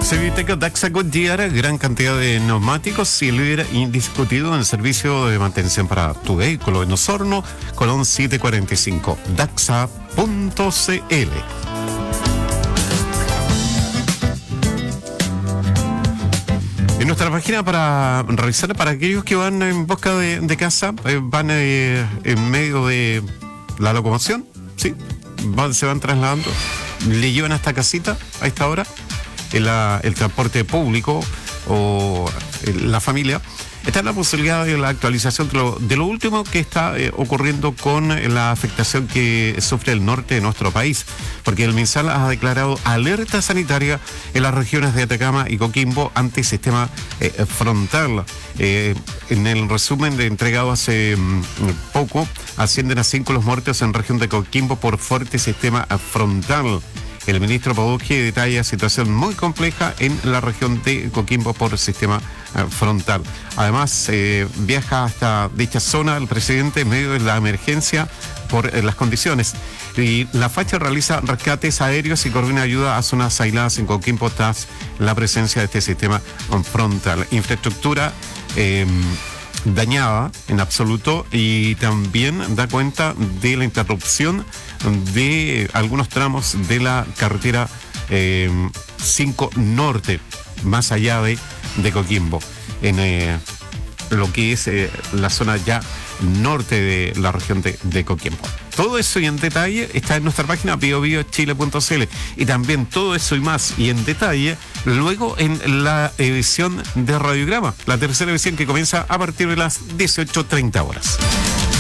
Serviteca Daxa Goodyear, gran cantidad de neumáticos y líder indiscutido en servicio de mantención para tu vehículo en Osorno, Colón 745, daxa.cl. En nuestra página para revisar para aquellos que van en busca de casa, van en medio de la locomoción, ¿sí? Se van trasladando, le llevan hasta casita a esta hora el transporte público o la familia. Está la posibilidad de la actualización de lo último que está ocurriendo con la afectación que sufre el norte de nuestro país, porque el MinSal ha declarado alerta sanitaria en las regiones de Atacama y Coquimbo ante sistema frontal. En el resumen entregado hace poco, ascienden a 5 los muertos en región de Coquimbo por fuerte sistema frontal. El ministro Paducci detalla situación muy compleja en la región de Coquimbo por el sistema frontal. Además, viaja hasta dicha zona el presidente en medio de la emergencia por las condiciones. Y la facha realiza rescates aéreos y coordina ayuda a zonas aisladas en Coquimbo tras la presencia de este sistema frontal. Infraestructura dañada en absoluto, y también da cuenta de la interrupción de algunos tramos de la carretera 5 Norte, más allá de Coquimbo, en lo que es la zona ya norte de la región de Coquimbo. Todo eso y en detalle está en nuestra página biobiochile.cl, y también todo eso y más y en detalle luego en la edición de Radiograma, la tercera edición que comienza a partir de las 18:30 horas.